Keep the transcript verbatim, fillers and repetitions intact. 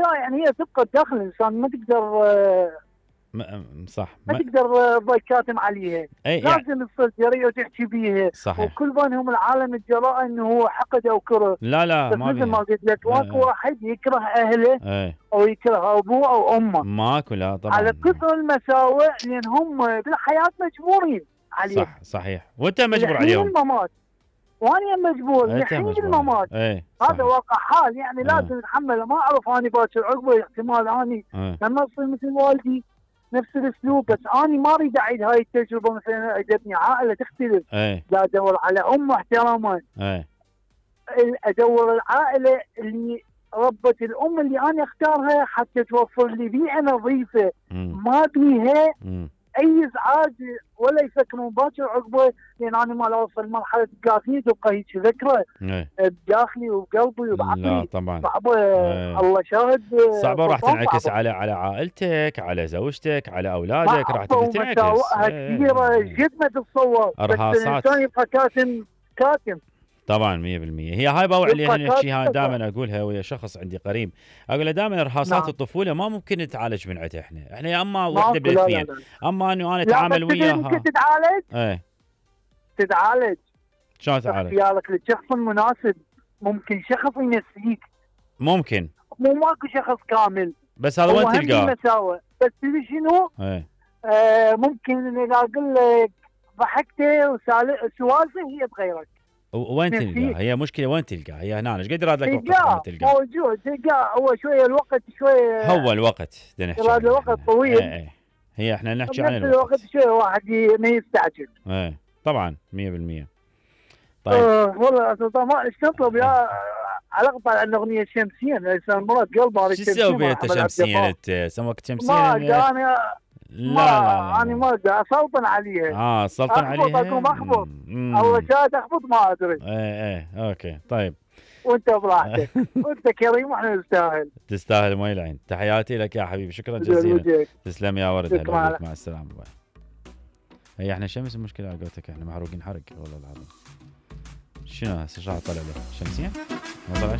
لا يعني هي تبقى داخل الانسان، ما تقدر آه، م- صح ما ما تقدر تضل كاتم عليها، اي يعني لازم تصير جريء وتحكي بيها. صحيح. وكل بانهم العالم الجراء انه هو حقد او كره، لا لا بس ما مثل ما بيها. قلت لك واكو اي واحد يكره اهله اي او يكره ابوه او امه ماكو، لا على طبعا. كثر المساوئ، لان هم بالحياه مجبورين عليها صح صحيح، وانت مجبور لحين عليهم. الممات. وانا مجبور انت لحين مجبور عليهم. الممات. اي هذا صحيح. واقع حال، يعني اه لازم نتحمله. ما اعرف اني باكر عقبه احتمال اني اه لما اصير مثل والدي نفس الاسلوب، بس اني ما اريد اعيد هاي التجربه. مثلا اذا ابني عائله تختلف، اي لا ادور على ام احتراما، اي ادور العائله اللي ربت الام اللي انا اختارها حتى توفر لي بيئه نظيفه مم. ما بيها مم. اي ازعاج ولا يفكرون باكر عقبه. لان انا ما اوصل مرحله قاسيه تبقى هيك ذكرى اي بداخلي وبقلبي لا وبعقلي طبعا. صعبه. اي الله شاهد، صعبة، راح سلطان تنعكس صعبه. على على عائلتك، على زوجتك، على اولادك، راح صعبه تبي تنعكس. ومساوئها اي كبيره اي اي جد ما تتصور، بس ارهاصات. الانسان يبقى كاتم كاتم طبعا مية بالمية. هي هاي باوع اللي يبقى احنا نحكيها كاتم. دائما، اقولها ويا شخص عندي قريب، اقول له دائما ارهاصات نعم الطفوله ما ممكن نتعالج من عندها احنا، احنا يا اما وحده ماكو. لا لا بالاثنين، لا اما انه انا لا، بس اتعامل تدري ممكن وياها. تتعالج. ايه تتعالج شلون اتعالج؟ اختيارك للشخص المناسب. ممكن شخص ينسيك، ممكن، مو ماكو شخص كامل، بس هذا هو وين هم تلقاه؟ مساوئ. بس تدري شنو؟ ايه آه ممكن اذا اقول لك ضحكته وسوالفه هي بغيرك و- وين تلقاه؟ نسيك. هي مشكله وين تلقاه؟ هي هنا ايش قد يراد لك وقت لما تلقاه تلقاه؟ موجود، تلقاه هو شويه الوقت شويه، هو الوقت بدنا نحكي يراد عنه الوقت احنا. طويل. ايه ايه هي احنا نحكي عن بنفس الوقت الوقت. شويه واحد ي- ما يستعجل. ايه طبعا مية بالمية. طيب آه والله يا سلطان ما ايش تطلب يا على قطع الاغنيه الشمسيه. الانسان مرات قلبه هذه شو تسوي الشمسيه بيها مع انت محمد عبد شمسيا؟ الجبار. انت سموك ما شمسيا اقدر لأن- انا، لا لا لا ما انا لا. ما اقدر اسلطن عليها. اه سلطن اخبط عليها. اقوم اخبط، مم. الله مم. شاهد اخبط ما ادري. ايه ايه اوكي طيب. وانت براحتك، وانت كريم واحنا نستاهل. تستاهل ما يلعن. تحياتي لك يا حبيبي، شكرا جزيلا. وجهك. تسلم يا ورد، هلا شكرا. بك، مع السلامه. باي. هي احنا شمس المشكله على قولتك، احنا محروقين حرق والله العظيم. شنو هسه شو راح طلع له شمسيه؟ ما طلع